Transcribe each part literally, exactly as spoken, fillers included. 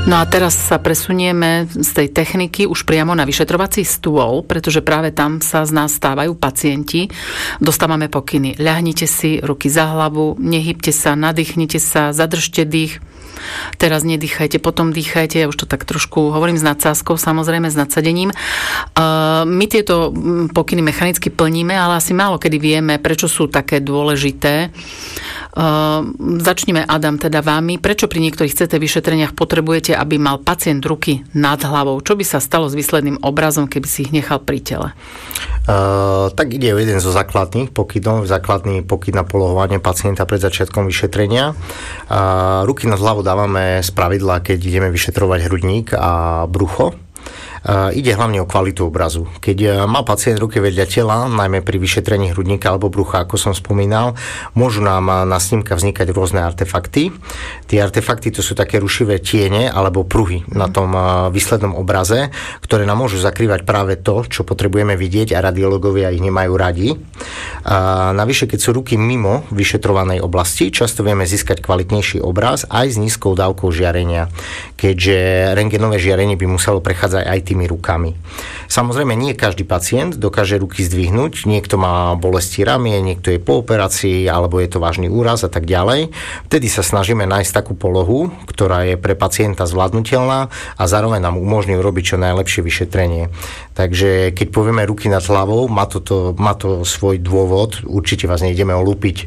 No a teraz sa presunieme z tej techniky už priamo na vyšetrovací stôl, pretože práve tam sa z nás stávajú pacienti. Dostávame pokyny. Ľahnite si, ruky za hlavu, nehybte sa, nadýchnite sa, zadržte dých. Teraz nedýchajte, potom dýchajte. Ja už to tak trošku hovorím s nadsázkou, samozrejme s nadsadením. My tieto pokyny mechanicky plníme, ale asi málo kedy vieme, prečo sú také dôležité. Uh, začneme, Adam, teda vámi. Prečo pri niektorých cé té vyšetreniach potrebujete, aby mal pacient ruky nad hlavou? Čo by sa stalo s výsledným obrazom, keby si ich nechal pri tele? Uh, tak ide o jeden zo základných pokynov, základný pokyn na polohovanie pacienta pred začiatkom vyšetrenia. Uh, ruky nad hlavou dávame spravidla, keď ideme vyšetrovať hrudník a brucho. Uh, ide hlavne o kvalitu obrazu. Keď uh, má pacient ruky vedľa tela, najmä pri vyšetrení hrudníka alebo brucha, ako som spomínal, môžu nám uh, na snímkach vznikať rôzne artefakty. Tie artefakty to sú také rušivé tiene alebo pruhy na tom uh, výslednom obraze, ktoré nám môžu zakrývať práve to, čo potrebujeme vidieť a radiológovia ich nemajú radi. Uh, navyše, keď sú ruky mimo vyšetrovanej oblasti, často vieme získať kvalitnejší obraz aj s nízkou dávkou žiarenia, keďže rentgenové žiarenie by muselo prechádzať aj tými rukami. Samozrejme, nie každý pacient dokáže ruky zdvihnúť. Niekto má bolesti ramien, niekto je po operácii, alebo je to vážny úraz a tak ďalej. Vtedy sa snažíme nájsť takú polohu, ktorá je pre pacienta zvládnutelná a zároveň nám umožní urobiť čo najlepšie vyšetrenie. Takže keď povieme ruky nad hlavou, má to, to, má to svoj dôvod. Určite vás nejdeme olúpiť.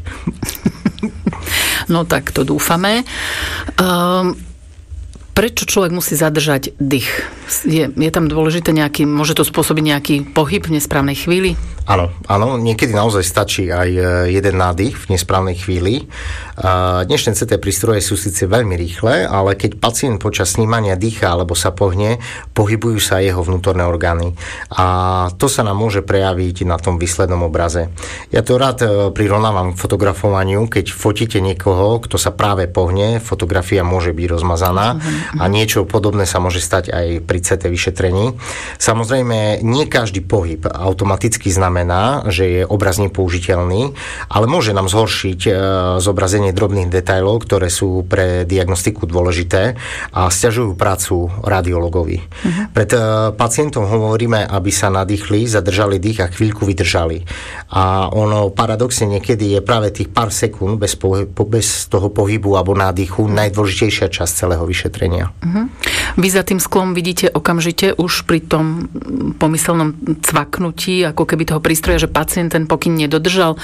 No tak to dúfame. Um... Prečo človek musí zadržať dých? Je, je tam dôležité nejaký, môže to spôsobiť nejaký pohyb v nesprávnej chvíli? Áno, áno, niekedy naozaj stačí aj jeden nádych v nesprávnej chvíli. Dnešné cé té prístroje sú síce veľmi rýchle, ale keď pacient počas snímania dýcha alebo sa pohne, pohybujú sa jeho vnútorné orgány. A to sa nám môže prejaviť na tom výslednom obraze. Ja to rád prirovnávam k fotografovaniu, keď fotíte niekoho, kto sa práve pohne, fotografia môže byť rozmazaná. A niečo podobné sa môže stať aj pri cé té vyšetrení. Samozrejme, nie každý pohyb automaticky znamená, že je obraz nepoužiteľný, ale môže nám zhoršiť e, zobrazenie drobných detailov, ktoré sú pre diagnostiku dôležité a sťažujú prácu radiológovi. Uh-huh. Pred e, pacientom hovoríme, aby sa nadýchli, zadržali dých a chvíľku vydržali. A ono paradoxne niekedy je práve tých pár sekúnd bez, pohy- bez toho pohybu alebo nádychu najdôležitejšia časť celého vyšetrenia. Uh-huh. Vy za tým sklom vidíte okamžite už pri tom pomyselnom cvaknutí, ako keby toho prístroja, že pacient ten pokyn nedodržal,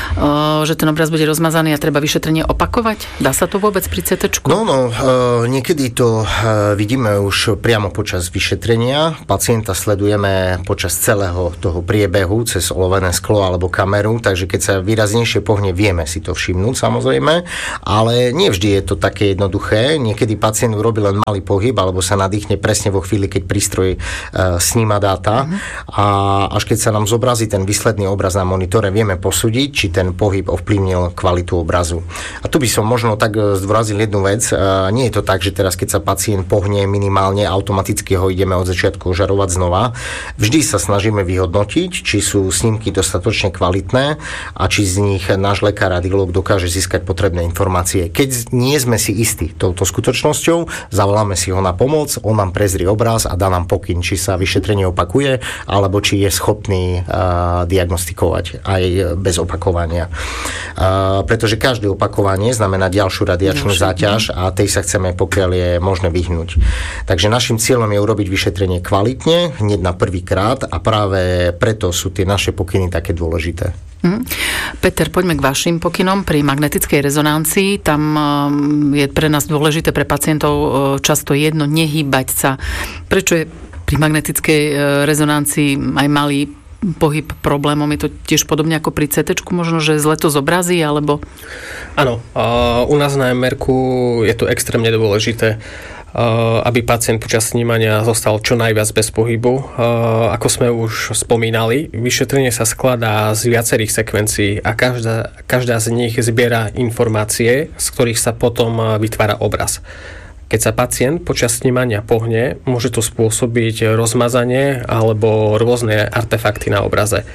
že ten obraz bude rozmazaný a treba vyšetrenie opakovať? Dá sa to vôbec pri cé téčku? No, no, niekedy to vidíme už priamo počas vyšetrenia. Pacienta sledujeme počas celého toho priebehu cez olovené sklo alebo kameru, takže keď sa výraznejšie pohne, vieme si to všimnúť samozrejme, ale nie vždy je to také jednoduché. Niekedy pacient urobí len malý pohyb alebo sa nadýchne presne vo chvíli, keď prístroj e, sníma dáta uh-huh. a až keď sa nám zobrazí ten výsledný obraz na monitore, vieme posúdiť, či ten pohyb ovplyvnil kvalitu obrazu. A tu by som možno tak zdôraznil jednu vec. E, nie je to tak, že teraz keď sa pacient pohne minimálne, automaticky ho ideme od začiatku ožarovať znova. Vždy sa snažíme vyhodnotiť, či sú snímky dostatočne kvalitné a či z nich náš lekár radiológ dokáže získať potrebné informácie. Keď nie sme si istí touto skutočnosťou, zavoláme si ho na pomoc, on nám prezrie obraz a dá nám pokyn, či sa vyšetrenie opakuje, alebo či je schopný uh, diagnostikovať aj bez opakovania. Uh, pretože každé opakovanie znamená ďalšiu radiačnú Ďalšie. záťaž a tej sa chceme, pokiaľ je možné, vyhnúť. Takže našim cieľom je urobiť vyšetrenie kvalitne, hneď na prvý krát a práve preto sú tie naše pokyny také dôležité. Mm. Peter, poďme k vašim pokynom. Pri magnetickej rezonancii tam je pre nás dôležité, pre pacientov často jedno, nehýbať sa. Prečo je pri magnetickej rezonancii aj malý pohyb problémom? Je to tiež podobne ako pri cé téčku, možno, že zle to zobrazí, alebo... Áno, u nás na em erku je to extrémne dôležité, aby pacient počas snímania zostal čo najviac bez pohybu. Ako sme už spomínali, vyšetrenie sa skladá z viacerých sekvencií a každá, každá z nich zbiera informácie, z ktorých sa potom vytvára obraz. Keď sa pacient počas snímania pohne, môže to spôsobiť rozmazanie alebo rôzne artefakty na obraze.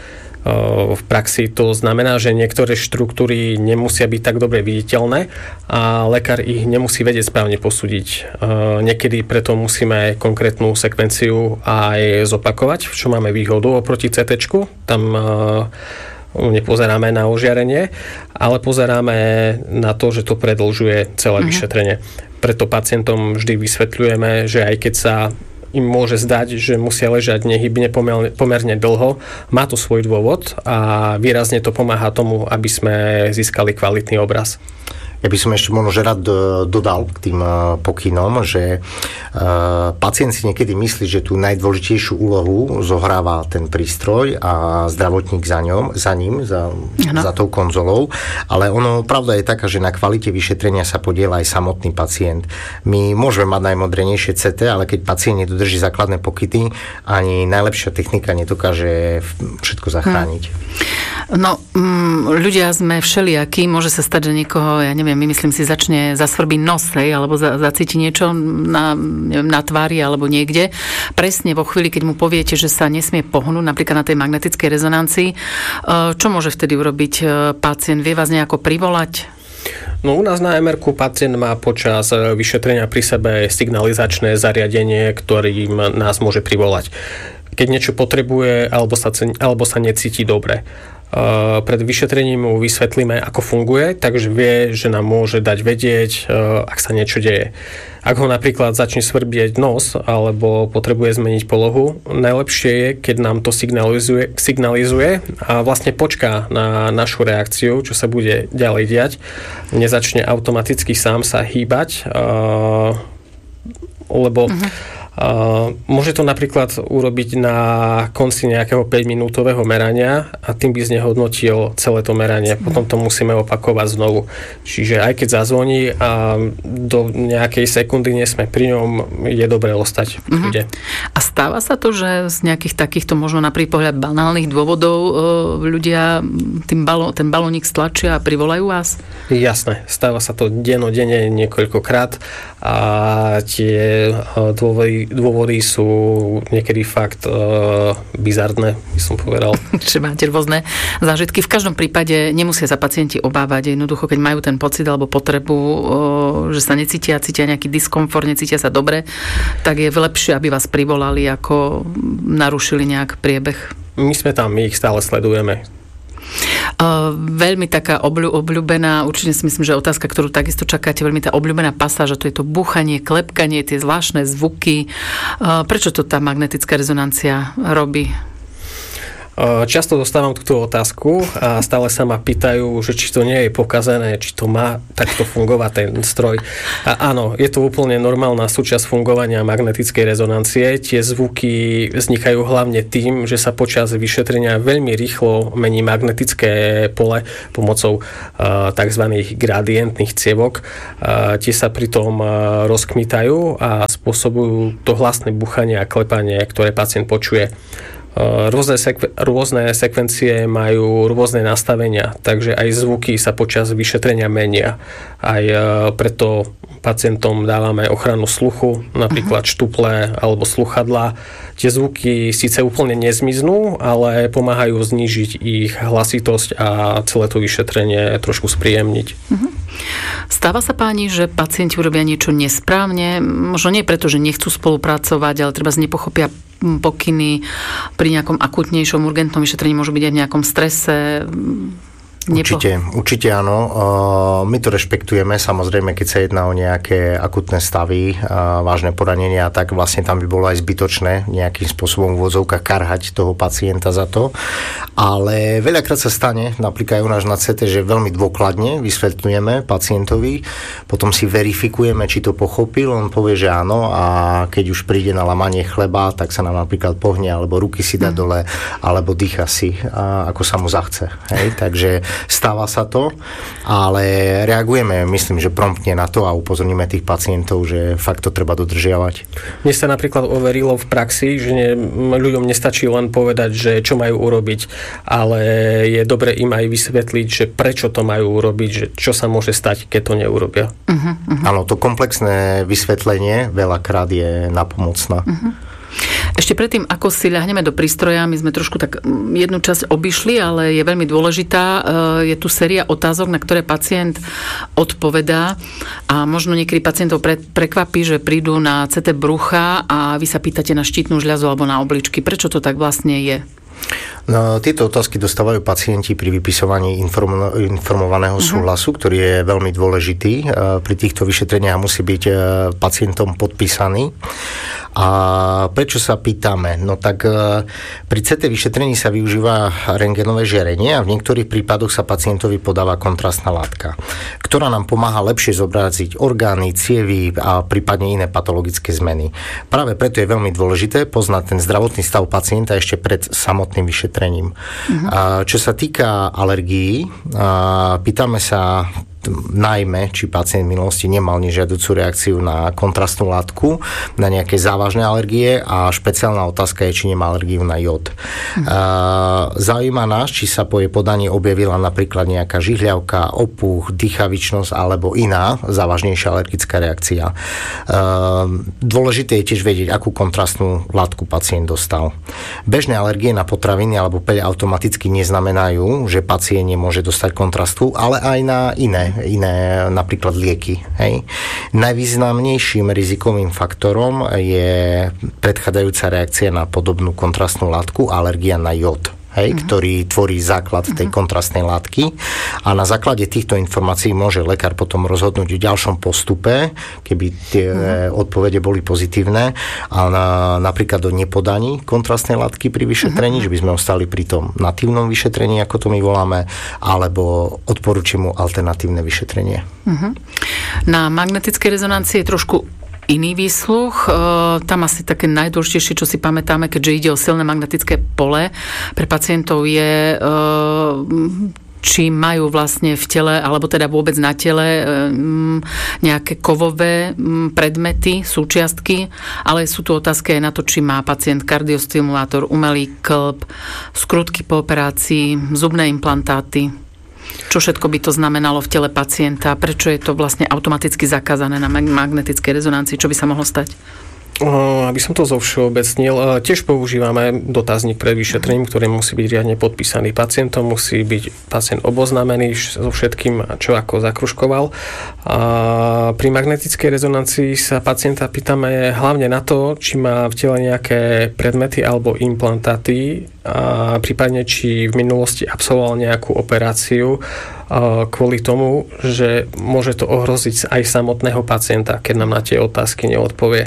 v praxi. To znamená, že niektoré štruktúry nemusia byť tak dobre viditeľné a lekár ich nemusí vedieť správne posúdiť. Niekedy preto musíme konkrétnu sekvenciu aj zopakovať, čo máme výhodu oproti cé téčku. Tam nepozeráme na ožiarenie, ale pozeráme na to, že to predĺžuje celé uh-huh. vyšetrenie. Preto pacientom vždy vysvetľujeme, že aj keď sa im môže zdať, že musia ležať nehybne pomerne, pomerne dlho. Má to svoj dôvod a výrazne to pomáha tomu, aby sme získali kvalitný obraz. Ja by som ešte možno že rád dodal k tým pokynom, že pacient si niekedy myslí, že tú najdôležitejšiu úlohu zohráva ten prístroj a zdravotník za, ňom, za ním, za, za tou konzolou, ale ono, pravda je taká, že na kvalite vyšetrenia sa podieľa aj samotný pacient. My môžeme mať najmodernejšie cé té, ale keď pacient nedodrží základné pokyny, ani najlepšia technika nedokáže všetko zachrániť. No, mm, ľudia sme všelijakí, môže sa stať, že niekoho, ja neviem, my myslím si, začne zasvrbiť nos, hej, alebo za, zacíti niečo na, neviem, na tvári alebo niekde. Presne vo chvíli, keď mu poviete, že sa nesmie pohnúť, napríklad na tej magnetickej rezonancii, čo môže vtedy urobiť pacient? Vie vás nejako privolať? No u nás na em erku pacient má počas vyšetrenia pri sebe signalizačné zariadenie, ktorým nás môže privolať. Keď niečo potrebuje alebo sa, alebo sa necíti dobre. Uh, pred vyšetrením mu vysvetlíme, ako funguje, takže vie, že nám môže dať vedieť, uh, ak sa niečo deje. Ak ho napríklad začne svrbieť nos alebo potrebuje zmeniť polohu, najlepšie je, keď nám to signalizuje, signalizuje a vlastne počká na našu reakciu, čo sa bude ďalej diať. Nezačne automaticky sám sa hýbať, uh, lebo uh-huh. Uh, môže to napríklad urobiť na konci nejakého päťminútového merania a tým by znehodnotil celé to meranie. Potom to musíme opakovať znovu. Čiže aj keď zazvoní a do nejakej sekundy nie sme pri ňom, je dobré ostať v kľude. Uh-huh. A stáva sa to, že z nejakých takýchto možno na prvý pohľad banálnych dôvodov uh, ľudia tým baló, ten balónik stlačia a privolajú vás? Jasné. Stáva sa to dennodenne niekoľkokrát a tie uh, dôvody dôvody sú niekedy fakt uh, bizarné, by som povedal. Že máte rôzne zážitky. V každom prípade nemusia sa pacienti obávať. Jednoducho, keď majú ten pocit alebo potrebu, uh, že sa necítia, cítia nejaký diskomfort, necítia sa dobre, tak je lepšie, aby vás privolali, ako narušili nejak priebeh. My sme tam, my ich stále sledujeme. Uh, veľmi taká obľú, obľúbená, určite si myslím, že otázka, ktorú takisto čakáte, veľmi tá obľúbená pasáž, to je to búchanie, klepkanie, tie zvláštne zvuky. Uh, prečo to tá magnetická rezonancia robí? Často dostávam túto otázku a stále sa ma pýtajú, že či to nie je pokazené, či to má takto fungovať ten stroj. A áno, je to úplne normálna súčasť fungovania magnetickej rezonancie. Tie zvuky vznikajú hlavne tým, že sa počas vyšetrenia veľmi rýchlo mení magnetické pole pomocou tzv. Gradientných cievok. Tie sa pritom rozkmitajú a spôsobujú to hlasné buchanie a klepanie, ktoré pacient počuje. Rôzne, sekve, rôzne sekvencie majú rôzne nastavenia, takže aj zvuky sa počas vyšetrenia menia. Aj preto pacientom dávame ochranu sluchu, napríklad štuple alebo sluchadlá. Tie zvuky síce úplne nezmiznú, ale pomáhajú znížiť ich hlasitosť a celé to vyšetrenie trošku spríjemniť. Uh-huh. Stáva sa páni, že pacienti urobia niečo nesprávne, možno nie preto, že nechcú spolupracovať, ale treba nepochopia pokyny pri nejakom akútnejšom urgentnom vyšetrení, môžu byť aj v nejakom strese. Nepo... Určite, určite áno. My to rešpektujeme, samozrejme, keď sa jedná o nejaké akutné stavy, vážne poranenia, tak vlastne tam by bolo aj zbytočné nejakým spôsobom v úvodzovkách karhať toho pacienta za to. Ale veľakrát sa stane, napríklad aj u nás na cé té, že veľmi dôkladne vysvetľujeme pacientovi, potom si verifikujeme, či to pochopil, on povie, že áno, a keď už príde na lamanie chleba, tak sa nám napríklad pohne, alebo ruky si dá dole, alebo dýcha si, ako sa mu zachce. Hej? Takže stáva sa to, ale reagujeme, myslím, že promptne na to a upozorníme tých pacientov, že fakt to treba dodržiavať. Mne sa napríklad overilo v praxi, že ne, ľuďom nestačí len povedať, že čo majú urobiť, ale je dobre im aj vysvetliť, že prečo to majú urobiť, že čo sa môže stať, keď to neurobia. Uh-huh, uh-huh. Áno, to komplexné vysvetlenie veľakrát je napomocné. Uh-huh. Ešte predtým, ako si ľahneme do prístroja, my sme trošku tak jednu časť obišli, ale je veľmi dôležitá. Je tu séria otázok, na ktoré pacient odpovedá a možno niekedy pacientov pre, prekvapí, že prídu na cé té brucha a vy sa pýtate na štítnu žľazu alebo na obličky. Prečo to tak vlastne je? No, tieto otázky dostávajú pacienti pri vypisovaní informo- informovaného uh-huh. súhlasu, ktorý je veľmi dôležitý. Pri týchto vyšetreniach musí byť pacientom podpísaný. A prečo sa pýtame? No tak pri cé té vyšetrení sa využíva rentgenové žiarenie a v niektorých prípadoch sa pacientovi podáva kontrastná látka, ktorá nám pomáha lepšie zobraziť orgány, cievy a prípadne iné patologické zmeny. Práve preto je veľmi dôležité poznať ten zdravotný stav pacienta ešte pred samotným vyšetrením. Uh-huh. A čo sa týka alergií, pýtame sa najmä, či pacient v minulosti nemal nežiaducú reakciu na kontrastnú látku, na nejaké závažné alergie a špeciálna otázka je, či nemá alergiu na jód. Mhm. Zaujíma nás, či sa po jej podaní objavila napríklad nejaká žihľavka, opuch, dýchavičnosť alebo iná závažnejšia alergická reakcia. Dôležité je tiež vedieť, akú kontrastnú látku pacient dostal. Bežné alergie na potraviny alebo peľ automaticky neznamenajú, že pacient nemôže dostať kontrastu, ale aj na iné iné napríklad lieky. Hej. Najvýznamnejším rizikovým faktorom je predchádzajúca reakcia na podobnú kontrastnú látku, alergia na jód. Hej, uh-huh. ktorý tvorí základ tej kontrastnej látky a na základe týchto informácií môže lekár potom rozhodnúť o ďalšom postupe, keby tie uh-huh. odpovede boli pozitívne a na, napríklad o nepodaní kontrastnej látky pri vyšetrení, uh-huh. že by sme ostali pri tom natívnom vyšetrení, ako to my voláme, alebo odporúčim mu alternatívne vyšetrenie. Uh-huh. Na magnetickej rezonancii je trošku iný výsluch. Tam asi také najdôležitejšie, čo si pamätáme, keďže ide o silné magnetické pole pre pacientov je, či majú vlastne v tele, alebo teda vôbec na tele nejaké kovové predmety, súčiastky, ale sú tu otázky aj na to, či má pacient kardiostimulátor, umelý kĺb, skrutky po operácii, zubné implantáty. Čo všetko by to znamenalo v tele pacienta? Prečo je to vlastne automaticky zakázané na magnetickej rezonancii? Čo by sa mohlo stať? Aby som to zovšeobecnil, tiež používame dotazník pred vyšetrením, ktorý musí byť riadne podpísaný pacientom, musí byť pacient oboznámený so všetkým, čo ako zakružkoval. A pri magnetickej rezonancii sa pacienta pýtame hlavne na to, či má v tele nejaké predmety alebo implantáty, a prípadne či v minulosti absolvoval nejakú operáciu kvôli tomu, že môže to ohroziť aj samotného pacienta, keď nám na tie otázky neodpovie.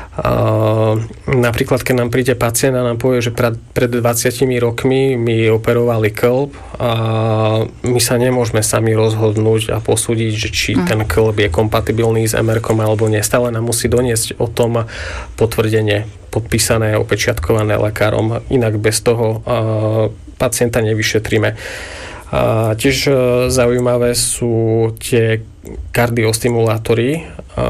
Napríklad, keď nám príde pacient a nám povie, že pred, pred dvadsiatimi rokmi mi operovali kĺb a my sa nemôžeme sami rozhodnúť a posúdiť, že či ten kĺb je kompatibilný s em erkom alebo nie. Stále nám musí doniesť o tom potvrdenie podpísané, opečiatkované lekárom. Inak bez toho pacienta nevyšetríme. A tiež zaujímavé sú tie kardiostimulátory.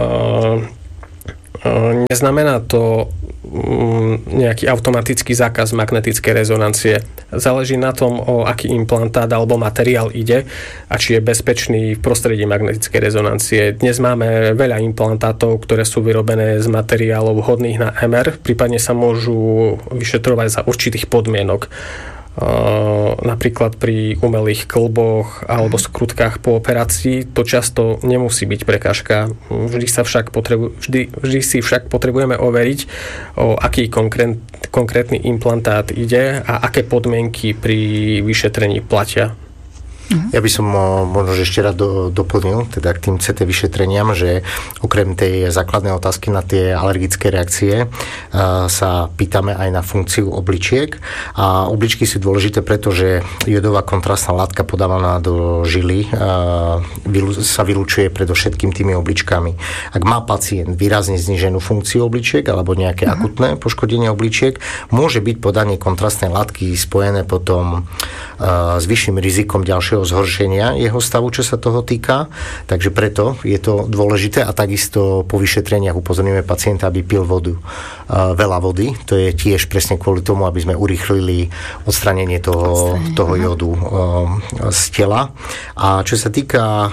Neznamená to nejaký automatický zákaz magnetickej rezonancie. Záleží na tom, o aký implantát alebo materiál ide a či je bezpečný v prostredí magnetickej rezonancie. Dnes máme veľa implantátov, ktoré sú vyrobené z materiálov vhodných na em er, prípadne sa môžu vyšetrovať za určitých podmienok. Uh, napríklad pri umelých kĺboch alebo skrutkách po operácii to často nemusí byť prekážka. Vždy, sa však potrebu, vždy, vždy si však potrebujeme overiť, o aký konkrét, konkrétny implantát ide a aké podmienky pri vyšetrení platia. Ja by som možno ešte rád do, doplnil teda k tým cé té vyšetreniam, že okrem tej základnej otázky na tie alergické reakcie uh, sa pýtame aj na funkciu obličiek a obličky sú dôležité, pretože jodová kontrastná látka podávaná do žily uh, vylu, sa vylučuje predovšetkým tými obličkami. Ak má pacient výrazne zníženú funkciu obličiek alebo nejaké uh-huh. akutné poškodenie obličiek, môže byť podanie kontrastnej látky spojené potom uh, s vyšším rizikom ďalšieho zhoršenia jeho stavu, čo sa toho týka. Takže preto je to dôležité a takisto po vyšetreniach upozorňujeme pacienta, aby pil vodu. Uh, veľa vody. To je tiež presne kvôli tomu, aby sme urýchlili odstranenie toho, toho jodu uh, z tela. A čo sa týka uh,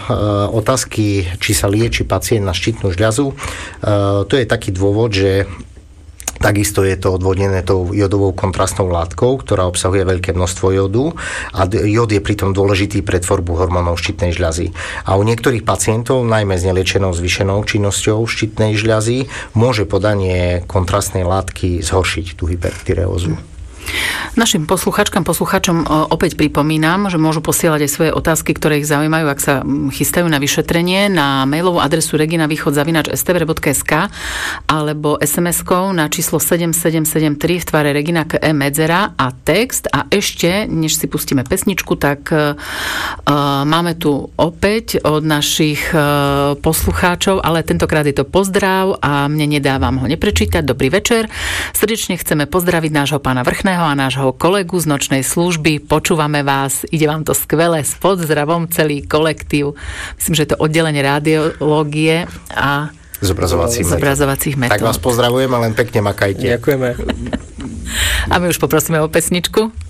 otázky, či sa lieči pacient na štítnu žľazu, uh, to je taký dôvod, že Takisto je to odvodnené tou jodovou kontrastnou látkou, ktorá obsahuje veľké množstvo jodu a jod je pritom dôležitý pre tvorbu hormónov štítnej žľazy. A u niektorých pacientov, najmä s neliečenou zvýšenou činnosťou štítnej žľazy, môže podanie kontrastnej látky zhoršiť tú hypertyreózu. Našim posluchačkám, posluchačom opäť pripomínam, že môžu posielať aj svoje otázky, ktoré ich zaujímajú, ak sa chystajú na vyšetrenie, na mailovú adresu reginavýchod zavináč es té vé bodka es ká alebo es em eskou na číslo sedem sedem sedem tri v tvare Regina K E medzera a text. A ešte, než si pustíme pesničku, tak uh, máme tu opäť od našich uh, poslucháčov, ale tentokrát je to pozdrav a mne nedávam ho neprečítať. Dobrý večer. Srdečne chceme pozdraviť nášho pána Vrchného a nášho kolegu z nočnej služby. Počúvame vás, ide vám to skvele, s pozdravom celý kolektív. Myslím, že je to oddelenie radiológie a zobrazovacích, zobrazovacích metod. Tak vás pozdravujeme, len pekne makajte. Ďakujeme. A my už poprosíme o pesničku.